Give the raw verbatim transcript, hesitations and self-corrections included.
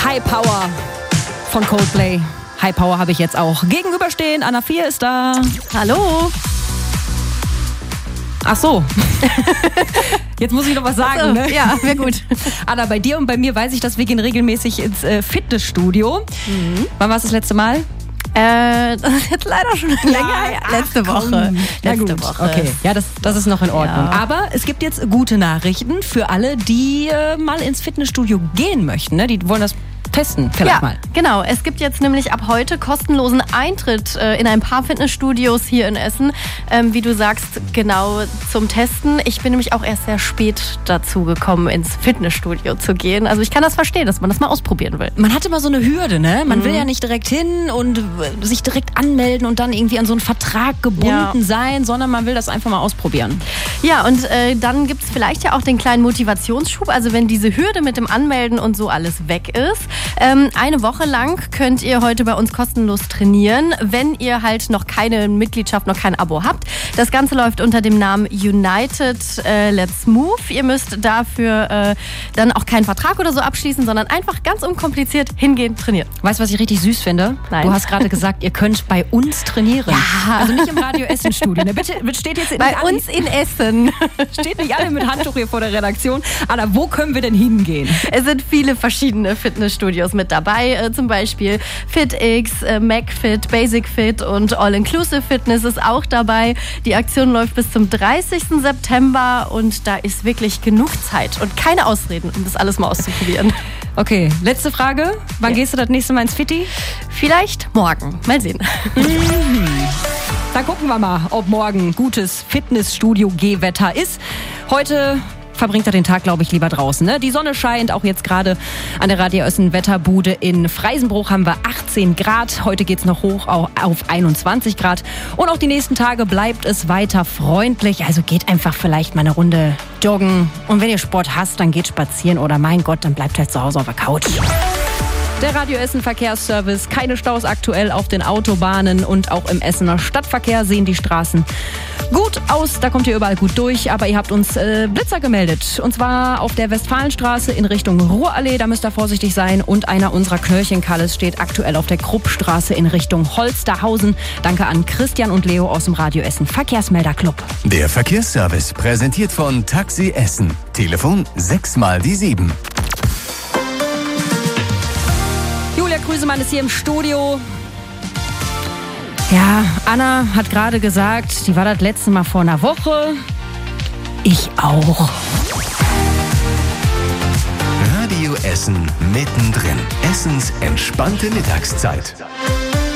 High Power von Coldplay. High Power habe ich jetzt auch. Gegenüberstehen, Anna vier ist da. Hallo. Ach so. Jetzt muss ich noch was sagen. So, ne? Ja, wäre gut. Anna, bei dir und bei mir weiß ich, dass wir gehen regelmäßig ins äh, Fitnessstudio. Mhm. Wann war es das letzte Mal? Äh, das ist jetzt leider schon länger. Ja, letzte ach, Woche. Ja, Letzte gut. Woche. Okay, ja, das, das ist noch in Ordnung. Ja. Aber es gibt jetzt gute Nachrichten für alle, die äh, mal ins Fitnessstudio gehen möchten. Ne? Die wollen das testen, vielleicht ja, mal. Genau. Es gibt jetzt nämlich ab heute kostenlosen Eintritt äh, in ein paar Fitnessstudios hier in Essen. Ähm, wie du sagst, genau zum Testen. Ich bin nämlich auch erst sehr spät dazu gekommen, ins Fitnessstudio zu gehen. Also ich kann das verstehen, dass man das mal ausprobieren will. Man hat immer so eine Hürde, ne? Man Mhm. will ja nicht direkt hin und sich direkt anmelden und dann irgendwie an so einen Vertrag gebunden Ja. sein, sondern man will das einfach mal ausprobieren. Ja, und äh, dann gibt es vielleicht ja auch den kleinen Motivationsschub. Also wenn diese Hürde mit dem Anmelden und so alles weg ist. Ähm, eine Woche lang könnt ihr heute bei uns kostenlos trainieren, wenn ihr halt noch keine Mitgliedschaft, noch kein Abo habt. Das Ganze läuft unter dem Namen United äh, Let's Move. Ihr müsst dafür äh, dann auch keinen Vertrag oder so abschließen, sondern einfach ganz unkompliziert hingehen, trainieren. Weißt du, was ich richtig süß finde? Nein. Du hast gerade gesagt, ihr könnt bei uns trainieren. Ja. Also nicht im Radio Essen Studio. Ne? Bitte, steht jetzt Bei nicht alle, uns in Essen. steht nicht alle mit Handtuch hier vor der Redaktion. Anna, wo können wir denn hingehen? Es sind viele verschiedene Fitnessstudios mit dabei, äh, zum Beispiel FitX, äh, McFit, Basic Fit und All-Inclusive Fitness ist auch dabei. Die Aktion läuft bis zum dreißigsten September und da ist wirklich genug Zeit und keine Ausreden, um das alles mal auszuprobieren. Okay, letzte Frage. Wann Ja. gehst du das nächste Mal ins Fitti? Vielleicht morgen. Mal sehen. Dann gucken wir mal, ob morgen gutes Fitnessstudio-Gehwetter ist. Heute verbringt er den Tag, glaube ich, lieber draußen. Ne? Die Sonne scheint, auch jetzt gerade an der Radio Essen Wetterbude in Freisenbruch haben wir achtzehn Grad. Heute geht's noch hoch auf einundzwanzig Grad. Und auch die nächsten Tage bleibt es weiter freundlich. Also geht einfach vielleicht mal eine Runde joggen. Und wenn ihr Sport hasst, dann geht spazieren. Oder mein Gott, dann bleibt halt zu Hause auf der Couch. Der Radio Essen Verkehrsservice, keine Staus aktuell auf den Autobahnen und auch im Essener Stadtverkehr sehen die Straßen gut aus. Da kommt ihr überall gut durch, aber ihr habt uns äh, Blitzer gemeldet. Und zwar auf der Westfalenstraße in Richtung Ruhrallee, da müsst ihr vorsichtig sein. Und einer unserer Knöllchenkalles steht aktuell auf der Kruppstraße in Richtung Holsterhausen. Danke an Christian und Leo aus dem Radio Essen Verkehrsmelderclub. Der Verkehrsservice präsentiert von Taxi Essen. Telefon sechs mal die sieben. Julia Krüsemann ist hier im Studio. Ja, Anna hat gerade gesagt, die war das letzte Mal vor einer Woche. Ich auch. Radio Essen mittendrin. Essens entspannte Mittagszeit.